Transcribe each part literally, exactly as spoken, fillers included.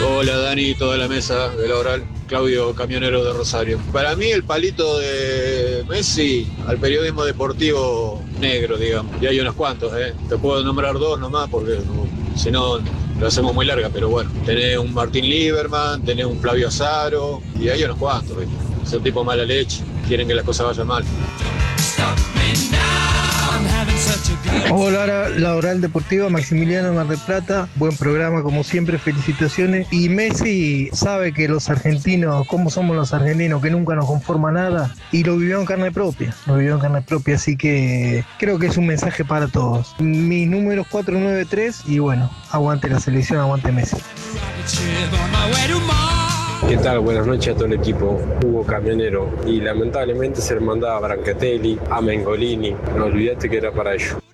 Hola Dani y toda la mesa de la oral, Claudio Camionero de Rosario. Para mí el palito de Messi al periodismo deportivo negro, digamos, y hay unos cuantos, ¿eh? Te puedo nombrar dos nomás porque no, si no lo hacemos muy larga, pero bueno, tenés un Martín Lieberman, tenés un Flavio Azaro y hay unos cuantos, ¿viste? Son tipo mala leche, quieren que las cosas vayan mal. Hola, la oral deportiva, Maximiliano Mar del Plata, buen programa como siempre, felicitaciones. Y Messi sabe que los argentinos, cómo somos los argentinos, que nunca nos conforma nada, y lo vivió en carne propia, lo vivió en carne propia, así que creo que es un mensaje para todos. Mis números cuatro nueve tres y bueno, aguante la selección, aguante Messi. ¿Qué tal? Buenas noches a todo el equipo. Hugo Camionero. Y lamentablemente se le mandaba a Brancatelli, a Mengolini. No olvidaste que era para ellos.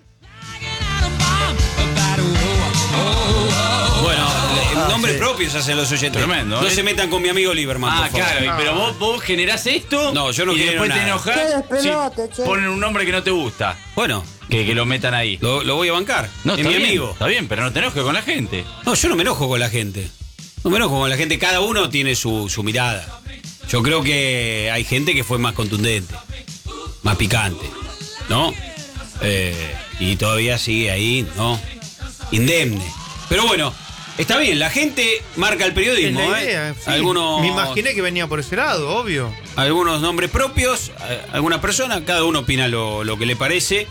Bueno, Ah, nombres sí. propios hacen los oyentes. Tremendo, No ¿eh? se metan con mi amigo Lieberman, Ah, por favor. claro, pero vos, vos generás esto. No, yo no y genero después te nada. enojas. Qué despelote, si che. ponen un nombre que no te gusta. Bueno, Que, que lo metan ahí. lo, lo voy a bancar. No, es está mi bien, amigo. Está bien, pero no te enojes con la gente. No, yo no me enojo con la gente. No me enojo con la gente. Cada uno tiene su, su mirada. Yo creo que hay gente que fue más contundente, más picante, ¿no? Eh, y todavía sigue ahí, ¿no? Indemne. Pero bueno, está bien, la gente marca el periodismo, Es la idea, ¿eh? sí. Algunos, Me imaginé que venía por ese lado, obvio. algunos nombres propios, eh, algunas personas, cada uno opina lo, lo que le parece.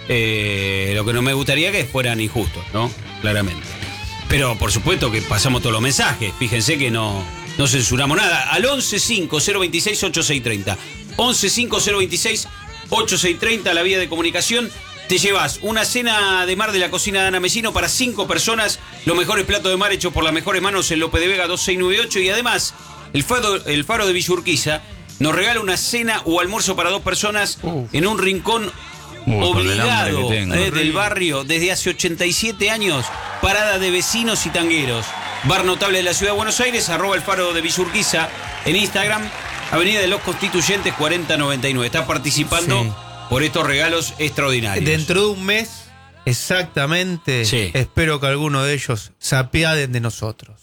Eh, lo que no me gustaría que fueran injustos, ¿no? Claramente. Pero por supuesto que pasamos todos los mensajes. Fíjense que no, no censuramos nada. Al once cinco cero veintiséis ochenta y seis treinta. once cinco cero veintiséis ochenta y seis treinta, la vía de comunicación. Te llevas una cena de mar de la cocina de Ana Mesino para cinco personas. Los mejores platos de mar hechos por las mejores manos en López de Vega dos seis nueve ocho. Y además, el faro, el faro de Villa Urquiza nos regala una cena o almuerzo para dos personas Uf. en un rincón Uy, con el hambre obligado que tengo. eh, del barrio desde hace ochenta y siete años. Parada de vecinos y tangueros. Bar notable de la ciudad de Buenos Aires, arroba el faro de Villa Urquiza en Instagram, Avenida de los Constituyentes cuarenta noventa y nueve. Está participando Sí. por estos regalos extraordinarios. Dentro de un mes, exactamente, Sí. espero que alguno de ellos se apiaden de nosotros.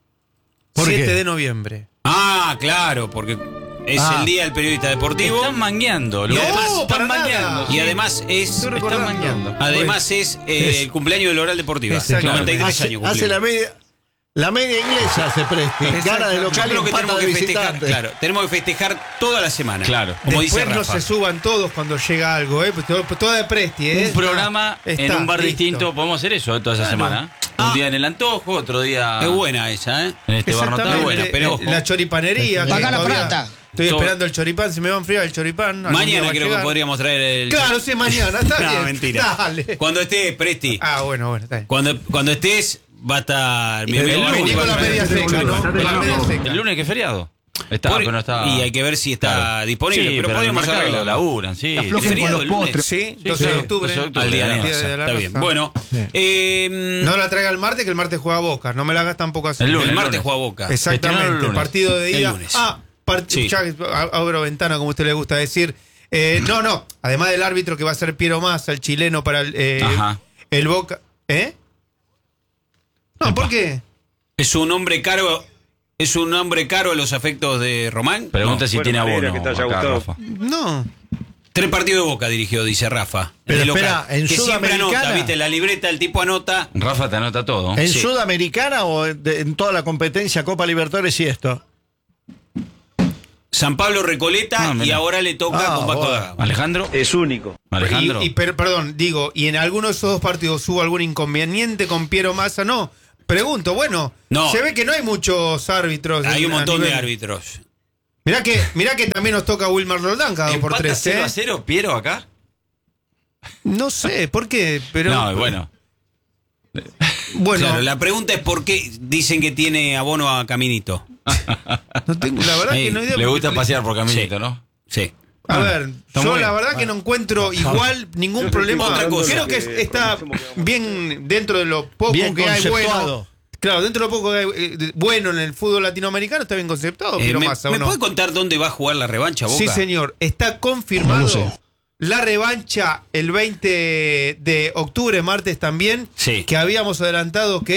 ¿Por siete qué? de noviembre. Ah, claro, porque es Ah. el día del periodista deportivo. Están mangueando. lo Y demás además- están para nada. mangueando. Y además es Estoy Están recordando. mangueando. además es eh, el cumpleaños del Oral Deportiva. Exacto. noventa y tres Hace, años hace cumplió. la media la media inglesa se preste. Exacto. Gana de Yo local y creo que empata tenemos de que festejar, visitante. claro, tenemos que festejar toda la semana. Claro. Como Después dice no Rafa. se suban todos cuando llega algo, ¿eh? Pues todo, pues todo de Presti, ¿eh? Un programa Está, en un bar listo. distinto. Podemos hacer eso eh, toda esa Claro. semana. Ah. Un día en el Antojo, otro día Es buena esa, ¿eh? en este bar Exactamente. notable. buena, pero Eh, la choripanería. que Paga la todavía plata. Estoy Todo. esperando el choripán, se me va a enfriar el choripán. algún día va Mañana a creo que llegar. podríamos traer el... Claro, sí, mañana, está No, bien. mentira. Dale. Cuando estés, Presti. Ah, bueno, bueno, está bien. Cuando, cuando estés, va a estar mi El amigo lunes, Barbudo. Con la media seca, ¿no? Con la media seca. El lunes que es feriado. Está, Por- pero no está. Y hay que ver si está Claro. disponible. Sí, pero, pero podríamos en el mercado arreglarlo. laburan, sí. ¿Es feriado el lunes? Sí, doce de octubre. doce de octubre. Al día de la Día raza. de la Está raza. bien. Bueno, eh, No la traiga el martes, que el martes juega Boca. No me la hagas tampoco así. El lunes, el martes lunes. juega Boca. Estrenaron el Exactamente. lunes. Partido de El ida. lunes. Ah, part- Sí. ya a- abro ventana, como a usted le gusta decir. Eh, no, no. Además del árbitro que va a ser Piero Massa, el chileno para el, eh, Ajá. el Boca. ¿Eh? No, ¿por qué? es un hombre caro. ¿Es un hombre caro a los afectos de Román? Pregunta No. si Bueno, tiene me abono. alegra que te haya acá, gustado. Rafa. No. Tres partidos de Boca dirigió, dice Rafa. Pero De local. espera, en que siempre Sudamericana- anota, ¿viste? La libreta, el tipo anota. Rafa te anota todo. ¿En Sí. Sudamericana o en, de- en toda la competencia Copa Libertadores y esto? San Pablo Recoleta Ah, mirá. y ahora le toca Ah, con Vasco bueno. da Gama. Alejandro. Es único. Alejandro. Y, y per- perdón, digo, ¿y en alguno de esos dos partidos hubo algún inconveniente con Piero Massa? No. Pregunto, bueno, No. se ve que no hay muchos árbitros. Hay un a montón de nivel- árbitros. Mirá que, mirá que también nos toca Wilmar Roldán cada dos por ¿Empata tres, cero ¿eh? a cero, Piero, acá? No sé, ¿por qué? Pero, No, bueno. bueno, Claro, la pregunta es por qué dicen que tiene abono a Caminito. no tengo, la verdad Ahí, que no hay idea. Le porque- gusta pasear por Caminito, Sí. ¿no? Sí. A Ah, ver, está yo muy la bien. verdad que no encuentro igual ningún problema. Otra cosa. Creo que es- está bien dentro de lo poco Bien que hay bueno. conceptuado. Claro, dentro de lo poco que hay eh, de- bueno en el fútbol latinoamericano está bien conceptado. Eh, Piero ¿Me, Massa, ¿o me no? puede contar dónde va a jugar la revancha, Boca? Sí, señor. Está confirmado No lo sé. la revancha el veinte de octubre, martes también. Sí. Que habíamos adelantado que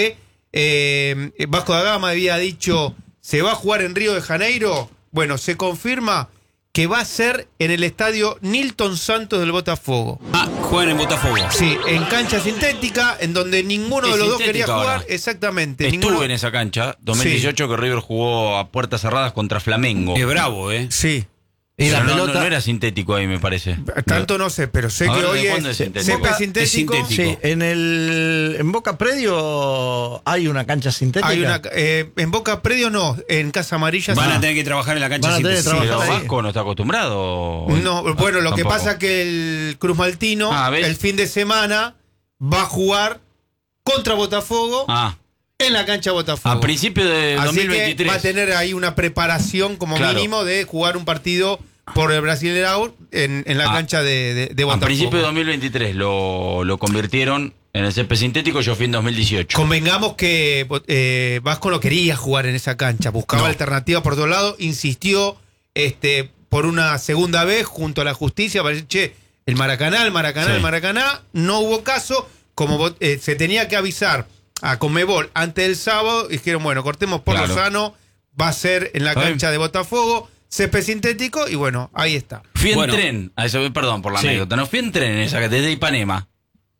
eh, Vasco da Gama había dicho, ¿se va a jugar en Río de Janeiro? Bueno, se confirma que va a ser en el estadio Nilton Santos del Botafogo. Ah, juegan en Botafogo. Sí, en cancha sintética, en donde ninguno Es de los dos sintética quería jugar. ahora. Exactamente. Estuve ninguno... en esa cancha, dos mil dieciocho, que River jugó a puertas cerradas contra Flamengo. Es bravo, ¿eh? Sí. Y la Pero no, no- pelota. no era sintético ahí, me parece. Tanto no sé, pero sé Ahora, que ¿de hoy cuándo es, es sintético? césped sintético. Es sintético. Sí, en el en Boca Predio hay una cancha sintética. Hay una, eh, en Boca Predio no, en Casa Amarilla Van sí. a tener que trabajar en la cancha Van a tener que sintética. trabajar Pero ahí. Vasco no está acostumbrado. No, bueno, lo que Tampoco. pasa es que el Cruz Maltino Ah, ¿ves? el fin de semana va a jugar contra Botafogo Ah, en la cancha Botafogo. a principio de Así dos mil veintitrés. que va a tener ahí una preparación como Claro. mínimo de jugar un partido por el Brasileirao en, en la Ah. cancha de, de, de A Botafogo. principio de dos mil veintitrés lo, lo convirtieron en el césped sintético. Yo fui en dos mil dieciocho. Convengamos que eh, Vasco no quería jugar en esa cancha, buscaba No. alternativas por todos lados, insistió este, por una segunda vez junto a la justicia para decir, che, el Maracaná, el Maracaná, Sí. el Maracaná, no hubo caso, como eh, se tenía que avisar a Conmebol antes del sábado, dijeron, bueno, cortemos por Claro. lo sano, va a ser en la Está bien. cancha de Botafogo, césped sintético, y bueno, ahí está. Fui en Bueno. tren, a eso, perdón por la Sí. anécdota, no fui en tren en esa que desde Ipanema,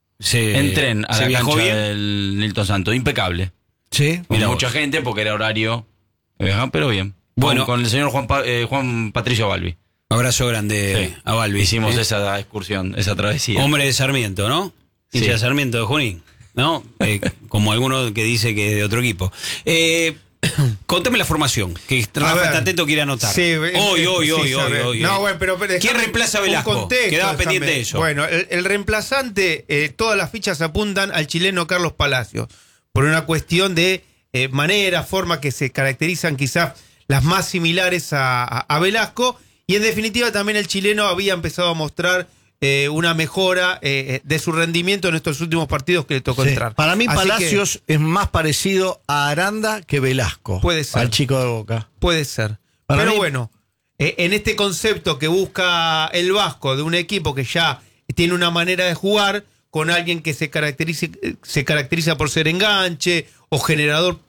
Se, en tren a ¿se la viajó cancha bien? del Nilton Santo, impecable. Sí. Con Mirá mucha vos. gente porque era horario, eh, pero bien. Bueno. con, con el señor Juan, Pa- eh, Juan Patricio Balbi. Abrazo grande Sí. a Balbi. Hicimos ¿eh? esa excursión, esa travesía. Hombre de Sarmiento, ¿no? Sí. Hincha de Sarmiento de Junín, ¿no? Eh, como alguno que dice que es de otro equipo. Eh, contame la formación, que A Rafa ver. está atento, quiere anotar. Sí, hoy, eh, hoy, sí, hoy, hoy, sabe. hoy, No, hoy. bueno, pero, pero ¿Quién déjame reemplaza a un Velasco? contexto, Quedaba déjame. pendiente de eso. Bueno, el, el reemplazante, eh, todas las fichas apuntan al chileno Carlos Palacios, por una cuestión de eh, manera, forma que se caracterizan quizás las más similares a, a- a Velasco, y en definitiva también el chileno había empezado a mostrar eh, una mejora eh, de su rendimiento en estos últimos partidos que le tocó Sí. entrar. Para mí Así Palacios es más parecido a Aranda que Velasco. Puede ser. Al chico de Boca. Puede ser. Para Pero mí- bueno, eh, en este concepto que busca el Vasco de un equipo que ya tiene una manera de jugar, con alguien que se caracteriza, se caracteriza por ser enganche o generador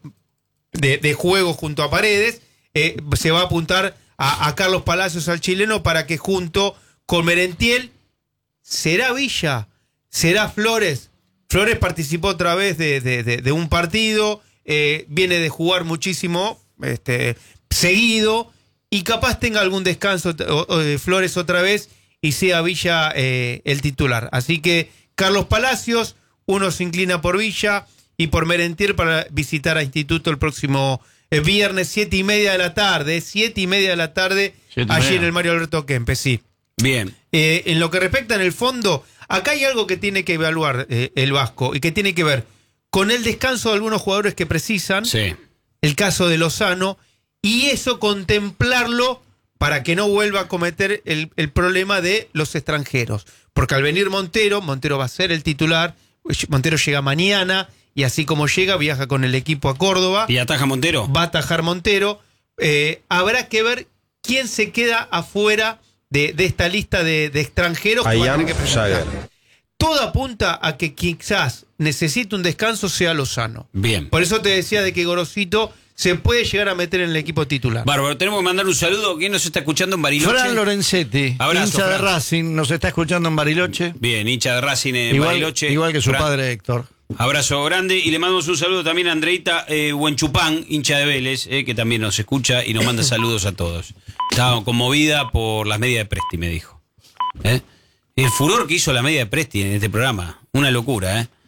de, de juego junto a Paredes, eh, se va a apuntar a, a Carlos Palacios, al chileno, para que junto con Merentiel, ¿será Villa? ¿Será Flores? Flores participó otra vez de, de- de- de un partido, eh, viene de jugar muchísimo este, seguido, y capaz tenga algún descanso o- o de Flores otra vez y sea Villa eh, el titular. Así que Carlos Palacios, uno se inclina por Villa y por Merentiel para visitar a Instituto el próximo eh, viernes, siete y media de la tarde, siete y media de la tarde, Siete y allí media. en el Mario Alberto Kempes, sí. Bien. Eh, en lo que respecta en el fondo, acá hay algo que tiene que evaluar eh, el Vasco y que tiene que ver con el descanso de algunos jugadores que precisan, Sí. el caso de Lozano, y eso contemplarlo para que no vuelva a cometer el, el problema de los extranjeros. Porque al venir Montero, Montero va a ser el titular, Montero llega mañana y así como llega viaja con el equipo a Córdoba, ¿Y ataja Montero? va a atajar Montero. Eh, habrá que ver quién se queda afuera de, de esta lista de, de extranjeros que van a tener que presentar. Todo apunta a que quizás necesite un descanso sea Lozano. Bien. Por eso te decía de que Gorosito se puede llegar a meter en el equipo titular. Bárbaro, tenemos que mandar un saludo. ¿Quién nos está escuchando en Bariloche? Fran Lorenzetti, Abrazo, hincha de Fran. Racing, nos está escuchando en Bariloche. Bien, hincha de Racing en Igual, Bariloche. igual que su Fran, padre Héctor. Abrazo grande y le mandamos un saludo también a Andreita eh, Huenchupán, hincha de Vélez, eh, que también nos escucha y nos manda saludos a todos. Estaba conmovida por las medias de Presti, me dijo. ¿Eh? El furor que hizo la media de Presti en este programa. Una locura, ¿eh?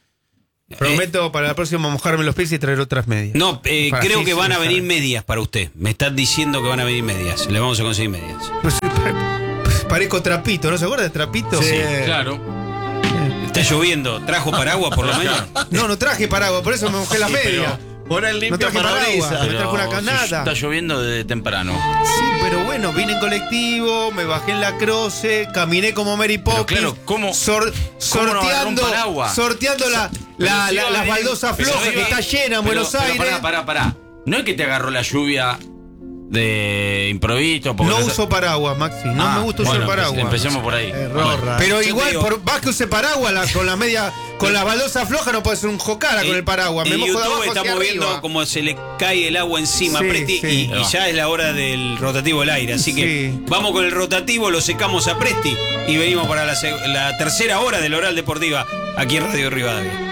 Prometo para la próxima mojarme los pies y traer otras medias. No, eh, Para creo así que van a se venir dejar. medias para usted. Me estás diciendo que van a venir medias. Le vamos a conseguir medias. Pues, pues, parezco Trapito, ¿no se acuerda de Trapito? Sí. Claro. Está lloviendo. ¿Trajo paraguas por lo menos? No, no traje paraguas, por eso me mojé las Sí, pero- medias. Pon el No limpio traje paraguas, parabrisas. me traje una Pero canata. si está lloviendo desde temprano. Sí, pero bueno, vine en colectivo, me bajé en la croce, caminé como Mary Poppins. claro, ¿cómo- sor- cómo no agarró un sorteando, paraguas? sorteando la, Pero la, si la- iba a las venir- baldosas pero flojas iba- que está llena en pero- Buenos pero Aires. Pará, pará, pará. No es que te agarró la lluvia de improviso. porque No los- uso paraguas, Maxi. No Ah, me gusta bueno, usar pues paraguas. empecemos por ahí. Error. Bueno. Pero Yo igual, te digo- por más que use paraguas, la- con la media, con la baldosa floja no puede ser un jocara con el paraguas. Me En mojo de YouTube abajo hacia estamos viendo arriba. cómo se le cae el agua encima a Sí, Presti sí. y, y ya es la hora del rotativo del aire. Así que Sí. vamos con el rotativo, lo secamos a Presti y venimos para la, seg- la tercera hora del Oral Deportiva aquí en Radio Rivadavia.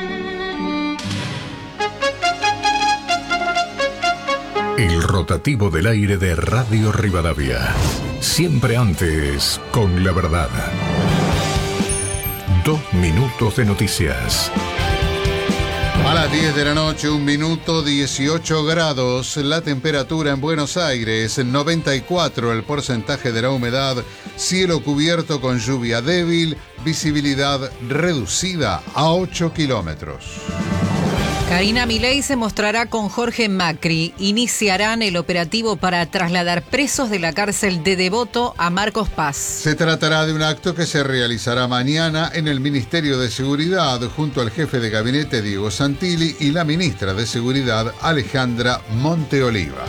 El rotativo del aire de Radio Rivadavia. Siempre antes con la verdad. Dos minutos de noticias. A las diez de la noche, un minuto, dieciocho grados. La temperatura en Buenos Aires, noventa y cuatro el porcentaje de la humedad. Cielo cubierto con lluvia débil. Visibilidad reducida a ocho kilómetros. Karina Milei se mostrará con Jorge Macri. Iniciarán el operativo para trasladar presos de la cárcel de Devoto a Marcos Paz. Se tratará de un acto que se realizará mañana en el Ministerio de Seguridad junto al jefe de gabinete Diego Santilli y la ministra de Seguridad Alejandra Monteoliva.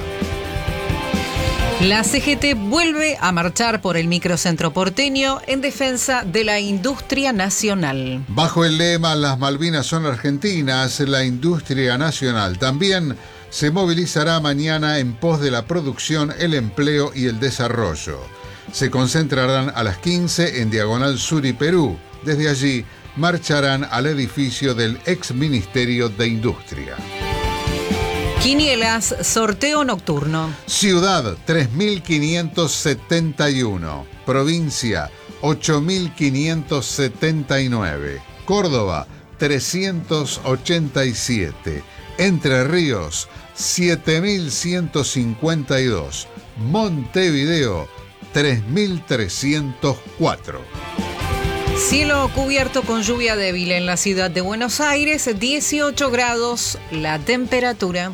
La C G T vuelve a marchar por el microcentro porteño en defensa de la industria nacional. Bajo el lema Las Malvinas son argentinas, la industria nacional también se movilizará mañana en pos de la producción, el empleo y el desarrollo. Se concentrarán a las quince en Diagonal Sur y Perú. Desde allí marcharán al edificio del ex Ministerio de Industria. Quinielas, sorteo nocturno. Ciudad tres mil quinientos setenta y uno. Provincia ocho mil quinientos setenta y nueve. Córdoba trescientos ochenta y siete. Entre Ríos siete mil ciento cincuenta y dos. Montevideo tres mil trescientos cuatro. Cielo cubierto con lluvia débil en la ciudad de Buenos Aires, dieciocho grados la temperatura.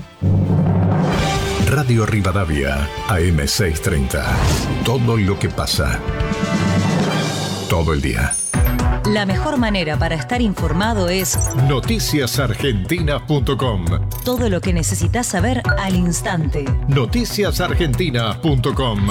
Radio Rivadavia, A M seiscientos treinta. Todo lo que pasa. Todo el día. La mejor manera para estar informado es noticias argentinas punto com. todo lo que necesitas saber al instante. noticias argentinas punto com.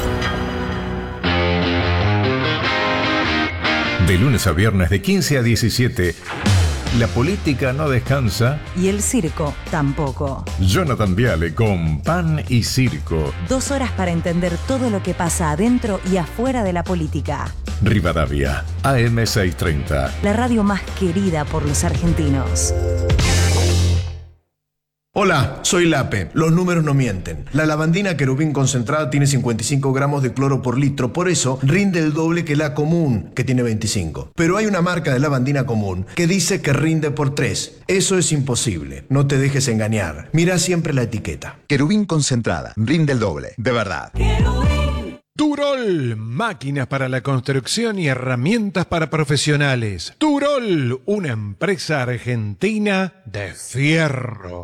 De lunes a viernes de quince a diecisiete, la política no descansa. Y el circo tampoco. Jonathan Viale con Pan y Circo. Dos horas para entender todo lo que pasa adentro y afuera de la política. Rivadavia, A M seiscientos treinta. La radio más querida por los argentinos. Hola, soy Lape. Los números no mienten. La lavandina querubín concentrada tiene cincuenta y cinco gramos de cloro por litro, por eso rinde el doble que la común, que tiene veinticinco. Pero hay una marca de lavandina común que dice que rinde por tres. Eso es imposible. No te dejes engañar. Mira siempre la etiqueta. Querubín concentrada. Rinde el doble. De verdad. Turol, máquinas para la construcción y herramientas para profesionales. Turol, una empresa argentina de fierro.